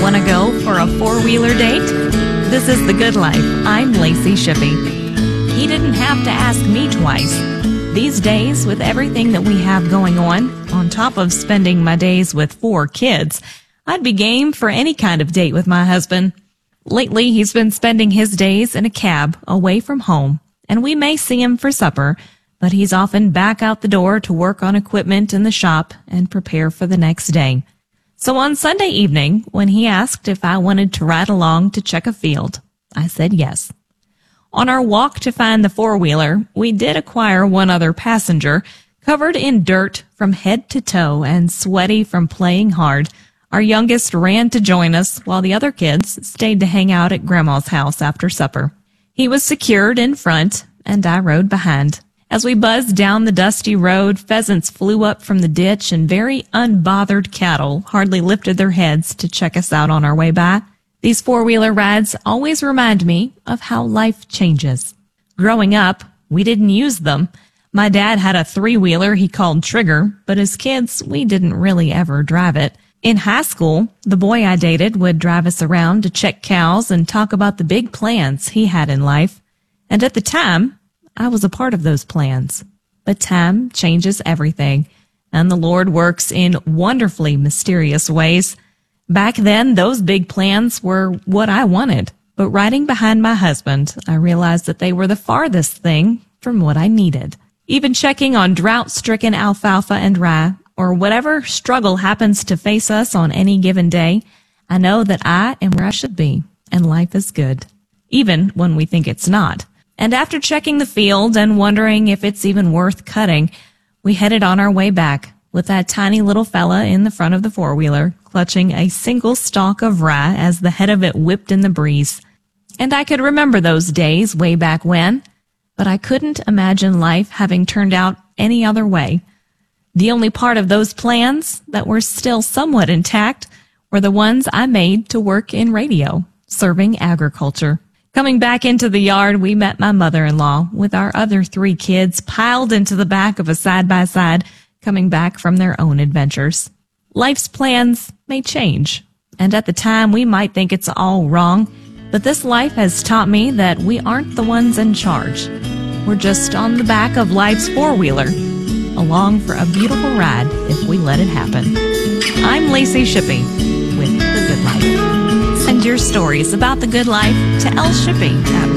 Want to go for a four-wheeler date? This is The Good Life. I'm Lacey Shippey. He didn't have to ask me twice. These days, with everything that we have going on top of spending my days with 4 kids, I'd be game for any kind of date with my husband. Lately, he's been spending his days in a cab away from home, and we may see him for supper, but he's often back out the door to work on equipment in the shop and prepare for the next day. So on Sunday evening, when he asked if I wanted to ride along to check a field, I said yes. On our walk to find the four-wheeler, we did acquire one other passenger, covered in dirt from head to toe and sweaty from playing hard. Our youngest ran to join us while the other kids stayed to hang out at Grandma's house after supper. He was secured in front, and I rode behind. As we buzzed down the dusty road, pheasants flew up from the ditch, and very unbothered cattle hardly lifted their heads to check us out on our way by. These four-wheeler rides always remind me of how life changes. Growing up, we didn't use them. My dad had a three-wheeler he called Trigger, but as kids, we didn't really ever drive it. In high school, the boy I dated would drive us around to check cows and talk about the big plans he had in life. And at the time, I was a part of those plans. But time changes everything, and the Lord works in wonderfully mysterious ways. Back then, those big plans were what I wanted. But riding behind my husband, I realized that they were the farthest thing from what I needed. Even checking on drought-stricken alfalfa and rye, or whatever struggle happens to face us on any given day, I know that I am where I should be, and life is good, even when we think it's not. And after checking the field and wondering if it's even worth cutting, we headed on our way back with that tiny little fella in the front of the four-wheeler, clutching a single stalk of rye as the head of it whipped in the breeze. And I could remember those days way back when, but I couldn't imagine life having turned out any other way. The only part of those plans that were still somewhat intact were the ones I made to work in radio, serving agriculture. Coming back into the yard, we met my mother-in-law with our other 3 kids piled into the back of a side-by-side, coming back from their own adventures. Life's plans may change, and at the time we might think it's all wrong, but this life has taught me that we aren't the ones in charge. We're just on the back of life's four-wheeler, along for a beautiful ride if we let it happen. I'm Lacey Shippey with The Good Life. Send your stories about The Good Life to lshippey at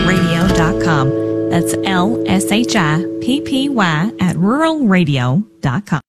ruralradio.com. That's LSHIPPY at ruralradio.com.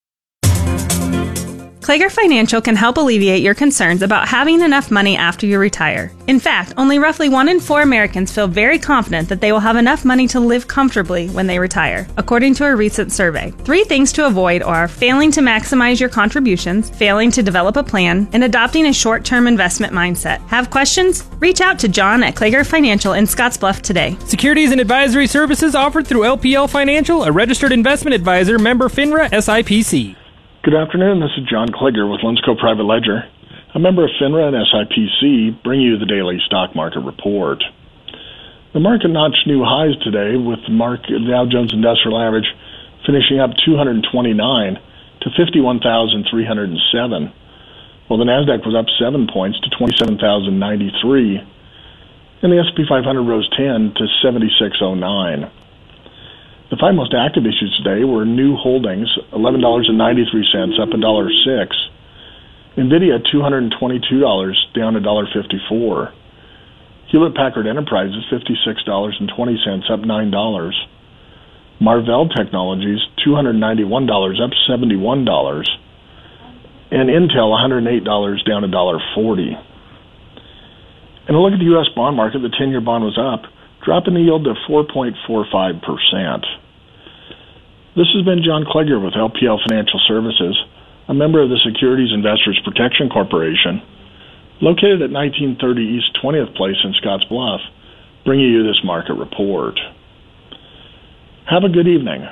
Klager Financial can help alleviate your concerns about having enough money after you retire. In fact, only roughly 1 in 4 Americans feel very confident that they will have enough money to live comfortably when they retire, according to a recent survey. 3 things to avoid are failing to maximize your contributions, failing to develop a plan, and adopting a short-term investment mindset. Have questions? Reach out to John at Klager Financial in Scottsbluff today. Securities and advisory services offered through LPL Financial, a registered investment advisor, member FINRA SIPC. Good afternoon. This is John Kliger with Linsco Private Ledger. A member of FINRA and SIPC bring you the daily stock market report. The market notched new highs today with the Dow Jones Industrial Average finishing up 229 to 51,307, while the Nasdaq was up 7 points to 27,093, and the S&P 500 rose 10 to 7609. The 5 most active issues today were new holdings, $11.93, up $1.06. NVIDIA, $222, down $1.54. Hewlett-Packard Enterprises, $56.20, up $9. Marvell Technologies, $291, up $71. And Intel, $108, down $1.40. And a look at the U.S. bond market, the 10-year bond was up, dropping the yield to 4.45%. This has been John Kliger with LPL Financial Services, a member of the Securities Investors Protection Corporation, located at 1930 East 20th Place in Scottsbluff, bringing you this market report. Have a good evening.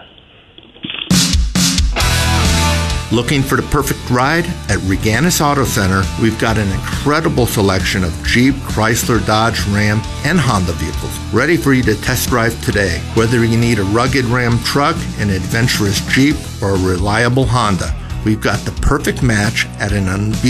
Looking for the perfect ride? At Reganis Auto Center, we've got an incredible selection of Jeep, Chrysler, Dodge, Ram, and Honda vehicles ready for you to test drive today. Whether you need a rugged Ram truck, an adventurous Jeep, or a reliable Honda, we've got the perfect match at an unbeatable